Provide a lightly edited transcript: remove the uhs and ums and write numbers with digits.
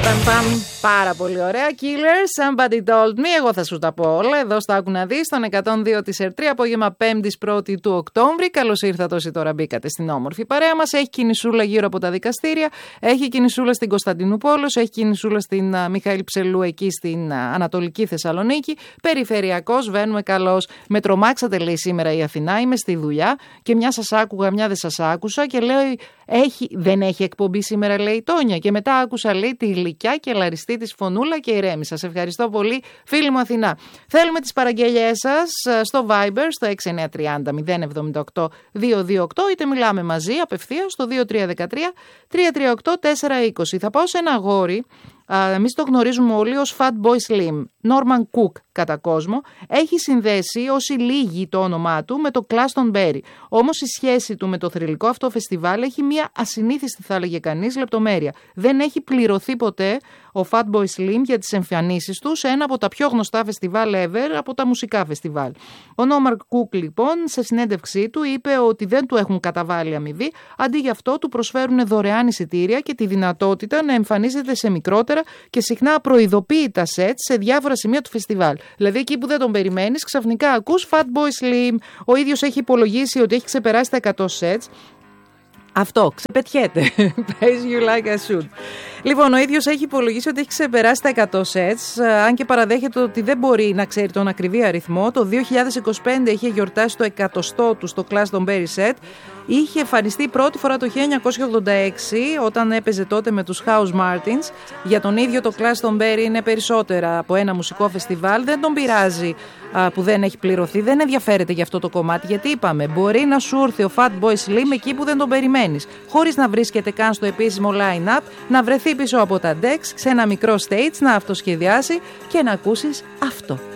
Πάρα πολύ ωραία. Killers, Somebody Told Me. Εγώ θα σου τα πω όλα. Εδώ στο Άκου να δεις, στον 102 της ΕΡΤ3, απόγευμα 5ης 1η του Οκτώβρη. Καλώς ήρθατε όσοι τώρα μπήκατε στην όμορφη παρέα μας. Έχει κινησούλα γύρω από τα δικαστήρια. Έχει κινησούλα στην Κωνσταντινούπολος. Έχει κινησούλα στην Μιχαήλ Ψελού, εκεί στην Ανατολική Θεσσαλονίκη. Περιφερειακός, βαίνουμε καλώς. Με τρομάξατε, λέει, σήμερα η Αθηνά. Είμαι στη δουλειά και μια σας άκουγα, μια δεν σας άκουσα και λέω. Δεν έχει εκπομπή σήμερα, λέει η Τόνια. Και μετά άκουσα, λέει, τη γλυκιά και λαριστή της φωνούλα και ηρέμησα. Σας ευχαριστώ πολύ, φίλη μου Αθηνά. Θέλουμε τις παραγγελιές σας στο Viber, στο 6930-078-228, είτε μιλάμε μαζί απευθείας στο 2313-338-420. Θα πάω σε ένα αγόρι. Εμείς το γνωρίζουμε όλοι ως Fatboy Slim, Norman Cook κατά κόσμο. Έχει συνδέσει όσοι λίγοι το όνομά του με το Glastonbury. Όμως η σχέση του με το θρυλικό αυτό φεστιβάλ έχει μια ασυνήθιστη, θα έλεγε κανείς, λεπτομέρεια. Δεν έχει πληρωθεί ποτέ ο Fatboy Slim για τις εμφανίσεις του σε ένα από τα πιο γνωστά φεστιβάλ ever, από τα μουσικά φεστιβάλ. Ο Norman Cook, λοιπόν, σε συνέντευξή του είπε ότι δεν του έχουν καταβάλει αμοιβή, αντί γι' αυτό του προσφέρουν δωρεάν εισιτήρια και τη δυνατότητα να εμφανίζεται σε μικρότερα και συχνά προειδοποίητα σετ σε διάφορα σημεία του φεστιβάλ. Δηλαδή εκεί που δεν τον περιμένεις, ξαφνικά ακούς Fatboy Slim. Ο ίδιος έχει υπολογίσει ότι έχει ξεπεράσει τα 100 σετς. Αυτό, ξεπετιέται. Praise you like I should. Λοιπόν, ο ίδιος έχει υπολογίσει ότι έχει ξεπεράσει τα 100 σετς, αν και παραδέχεται ότι δεν μπορεί να ξέρει τον ακριβή αριθμό. Το 2025 είχε γιορτάσει το 100ο του στο Glastonbury Set. Είχε εμφανιστεί πρώτη φορά το 1986, όταν έπαιζε τότε με τους House Martins. Για τον ίδιο το Glastonbury είναι περισσότερα από ένα μουσικό φεστιβάλ. Δεν τον πειράζει που δεν έχει πληρωθεί, δεν ενδιαφέρεται για αυτό το κομμάτι, γιατί είπαμε, μπορεί να σου έρθει ο Fatboy Slim εκεί που δεν τον περιμένεις, χωρίς να βρίσκεται καν στο επίσημο line-up, να βρεθεί πίσω από τα decks σε ένα μικρό stage, να αυτοσχεδιάσει και να ακούσεις αυτό.